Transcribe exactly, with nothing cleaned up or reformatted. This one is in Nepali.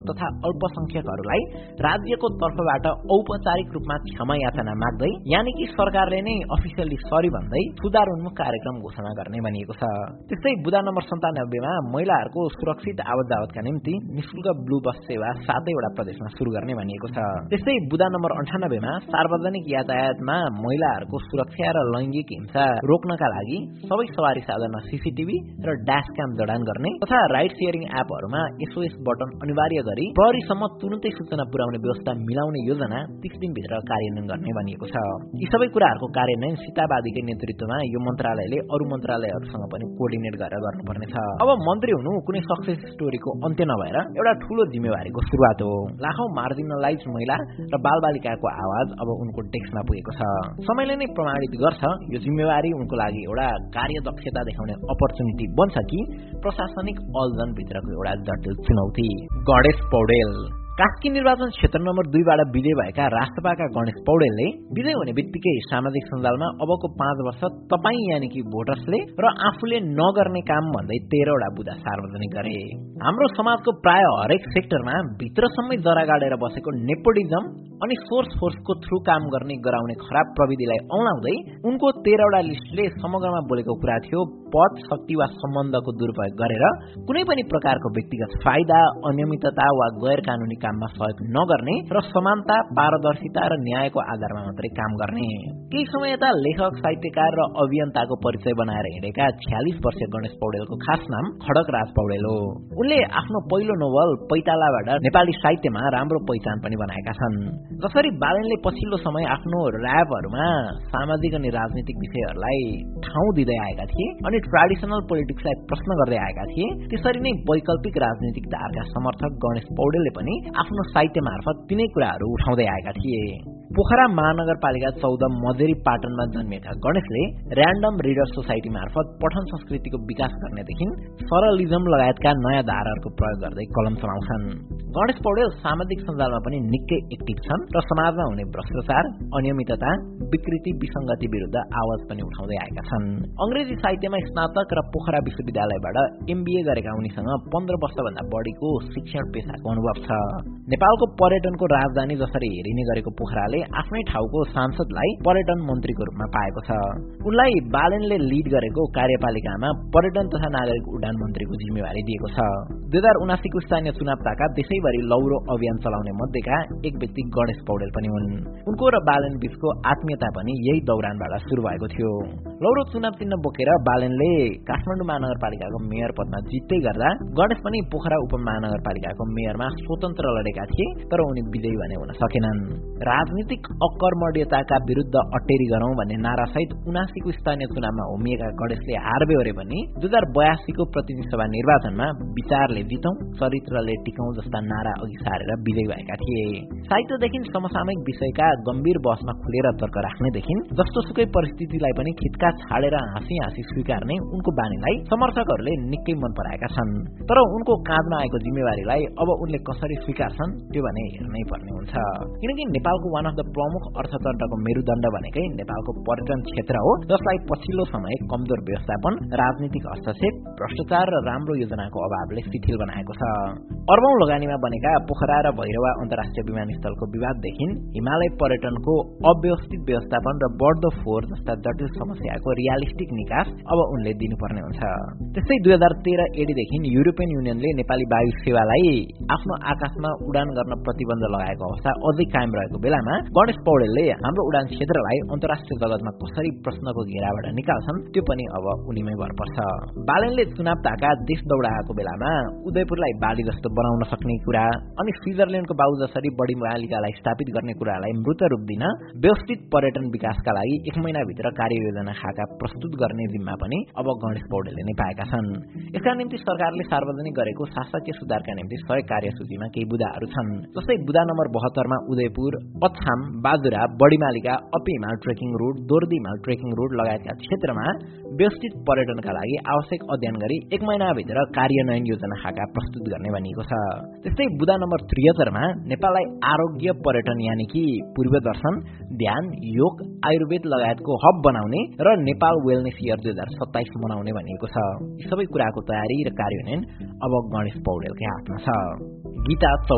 तथा अल्पसंख्यकहरूलाई राज्यको तर्फबाट औपचारिक रूपमा क्षमा याचना माग्दै यानि कि सरकारले नै अफिसियली सरी भन्दै सुधारोन्मुख कार्यक्रम घोषणा गर्ने भनिएको छ। त्यस्तै बुदा नम्बर सन्तानब्बे मा महिलाहरूको सुरक्षित आवत जावतका निम्ति निशुल्क ब्लू बस सेवा सातैवटा प्रदेशमा सुरु गर्ने भनिएको छ। त्यस्तै बुदा नम्बर अन्ठानब्बे मा सार्वजनिक यातायातमा महिलाहरूको सुरक्षा र लैंगिक हिंसा रोक्नका लागि सबै सवारी साधनमा सीसीटीभी र ड्याश क्याम जडान गर्ने तथा राइड शेयरिङ एपहरूमा एसओएस बटन अनिवार्य गरी प्रहरीसम्म तुरुन्तै सूचना पुर्याउने व्यवस्था मिलाउने योजना तीस दिनभित्र कार्यान्वयन गर्ने भनिएको छ। यी सबै कुराहरूको कार्यान्वयन सीतावादीकै नेतृत्वमा यो मन्त्रालयले अरू मन्त्रालयहरूसँग पनि कोर्डिनेट गरेर गर्नुपर्नेछ। अब मन्त्री हुनु कुनै सक्सेस स्टोरीको अन्त्य नभएर एउटा ठूलो जिम्मेवारीको सुरुवात हो। लाखौं मार्जिनलाइज महिला र बालबालिकाको आवाज अब उनको डेस्कमा पुगेको छ। समयले नै प्रमाणित गर्छ यो जिम्मेवारी उनको लागि एउटा कार्यदक्षता देखाउने अपर्चुनिटी बन्छ कि प्रशासनिक अल्झन भित्रको एउटा जटिल चुनौती। गणेश पौडेल कास्की निर्वाचन क्षेत्र नम्बर दुईबाट विजय भएका राष्ट्रपाका गणेश पौडेलले विजय हुने बित्तिकै सामाजिक सञ्जालमा अबको पाँच वर्ष तपाई यानि कि भोटर्सले र आफूले नगर्ने काम भन्दै तेह्रवटा बुदा सार्वजनिक गरे। हाम्रो समाजको प्राय हरेक सेक्टरमा भित्रसम्मै जरा गाडेर बसेको नेपोटिजम अनि सोर्स फोर्सको थ्रु काम गर्ने गराउने खराब प्रविधिलाई औलाउँदै उनको तेह्रवटा लिस्टले समग्रमा बोलेको कुरा थियो पद शक्ति वा सम्बन्धको दुरुपयोग गरेर कुनै पनि प्रकारको व्यक्तिगत फाइदा अनियमितता वा गैर कानूनी काममा सहयोग नगर्ने र समानता पारदर्शिता र न्यायको आधारमा मात्रै काम गर्ने। केही समय यता लेखक साहित्यकार र अभियन्ताको परिचय बनाएर हिँडेका छयालिस वर्षीय गणेश पौडेलको खास नाम खडक राज पौडेल हो। उनले आफ्नो पहिलो नोभल पैतालाबाट नेपाली साहित्यमा राम्रो पहिचान पनि बनाएका छन्। जसरी बालेनले पछिल्लो समय आफ्नो र्यापहरूमा सामाजिक अनि राजनीतिक विषयहरूलाई ठाउँ दिँदै आएका थिए अनि ट्रेडिसनल पोलिटिक्सलाई प्रश्न गर्दै आएका थिए, त्यसरी नै वैकल्पिक राजनीतिक धारका समर्थक गणेश पौडेलले पनि आफ्नो साहित्य मार्फत तिनै कुराहरू उठाउँदै आएका थिए। पोखरा महानगरपालिका चौध मजेरी पाटनमा जन्मिएका गणेशले र्यान्डम रिडर सोसाइटी मार्फत पठन संस्कृतिको विकास गर्नेदेखि सरलिजम लगायतका नयाँ धाराहरूको प्रयोग गर्दै कलम चलाउँछन्। गणेश पौडेल सामाजिक सञ्जालमा पनि निकै एक्टिभ छन् र समाजमा हुने भ्रष्टाचार अनियमितता विकृति विसङ्गति विरुद्ध आवाज पनि उठाउँदै आएका छन्। अंग्रेजी साहित्यमा स्नातक र पोखरा विश्वविद्यालयबाट एमबीए गरेका उनीसँग पन्ध्र वर्षभन्दा बढीको शिक्षण पेशाको अनुभव छ। नेपालको पर्यटनको राजधानी जसरी हेरिने गरेको पोखराले आफ्नै ठाउँको सांसदलाई पर्यटन मन्त्रीको रूपमा पाएको छ। उनलाई बालेनले लिड गरेको कार्यपालिकामा पर्यटन तथा नागरिक उड्डान मन्त्रीको जिम्मेवारी दिएको छ। दुई हजार उनासीको स्थानीय चुनाव ताका देशैभरि लौरो अभियान चलाउने मध्येका एक व्यक्ति गणेश पौडेल पनि हुन्। उनको र बालेन बीचको आत्मीयता पनि यही दौरानबाट सुरु भएको थियो। लौरो चुनाव चिन्ह बोकेर बालेनले काठमाडौँ महानगरपालिकाको मेयर पदमा जित्दै गर्दा गणेश पनि पोखरा उपमहानगरपालिकाको मेयरमा स्वतन्त्र लडेका थिए, तर उनी विजयी भने हुन सकेनन्। राजनीतिक अकर्मण्यताका विरुद्ध अटेरी गरौं भन्ने नारासहित उनासीको स्थानीय चुनावमा होमिएका गणेशले हार बेहोरे पनि दुई हजार बयासीको प्रतिनिधि सभा निर्वाचनमा विचारले जितौं चरित्रले टिकौं जस्ता नारा अघि सारेर विजयी भएका थिए। साहित्यदेखि समसामयिक विषयका गम्भीर बहसमा खुलेर तर्क राख्नेदेखि जस्तो सुकै परिस्थितिलाई पनि खिटका छाडेर हाँसी हाँसी स्वीकार्ने उनको बानीलाई समर्थकहरूले निकै मन पराएका छन्। तर उनको काँधमा आएको जिम्मेवारीलाई अब उनले कसरी स्वीकार्छन् त्यो भने हेर्नै पर्ने हुन्छ, किनकि नेपालको वान अफ द प्रमुख अर्थतन्त्रको मेरुदण्ड भनेकै नेपालको पर्यटन क्षेत्र हो, जसलाई पछिल्लो समय कमजोर व्यवस्थापन राजनीतिक हस्तक्षेप भ्रष्टाचार र राम्रो योजनाको अभावले शिथिल बनाएको छ। अर्बौं लगानीमा बनेका पोखरा र भैरवा अन्तर्राष्ट्रिय विमानस्थलको विवाददेखि हिमालय पर्यटनको अव्यवस्थित व्यवस्थापन र बढ्दो फोहोर जस्ता जटिल समस्याको रियालिस्टिक निकास अब उनले दिनुपर्ने हुन्छ। त्यस्तै दुई हजार तेह्र एडीदेखि युरोपियन युनियनले नेपाली वायु सेवालाई आफ्नो आकाशमा उडान गर्न प्रतिबन्ध लगाएको अवस्था अझै कायम रहेको बेलामा गणेश पौडेलले हाम्रो उडान क्षेत्रलाई अन्तर्राष्ट्रिय जगतमा कसरी प्रश्नको घेराबाट निकाल्छन् त्यो पनि अब उनीमै भर पर्छ। बालेनले चुनाव ताका देश दौडाएको बेलामा उदयपुरलाई बाली जस्तो बनाउन सक्ने कुरा अनि स्विजरल्याण्डको बाउ जसरी बढी मालिकालाई स्थापित गर्ने कुरालाई मृत रूप दिन व्यवस्थित पर्यटन विकासका लागि एक महिनाभित्र कार्ययोजना खाका प्रस्तुत गर्ने जिम्मा पनि अब गणेश पौडेलले नै पाएका छन्। यसका निम्ति सरकारले सार्वजनिक गरेको शासकीय सुधारका निम्ति सय कार्यसूचीमा केही बुदाहरू छन्। जस्तै बुदा नम्बर बहत्तरमा Udaipur Achham Bajura Badimalika अपिहिमाल trekking road दोर्दीमाल trekking road लगायतका क्षेत्रमा व्यवस्थित पर्यटनका लागि आवश्यक अध्ययन गरी एक महिनाभित्र कार्यान्वयन योजना खाका प्रस्तुत गर्ने भनिएको छ। त्यस्तै बुदा नम्बर त्रिहत्तरमा नेपाललाई आरोग्य पर्यटन यानि कि पूर्व दर्शन ध्यान योग आयुर्वेद लगायतको हब बनाउने र नेपाल वेलनेस इयर दुई हजार सत्ताइस मनाउने भनिएको छ। यी सबै कुराको तयारी र कार्यान्वयन अब गणेश पौडेलकै हातमा छ। गीता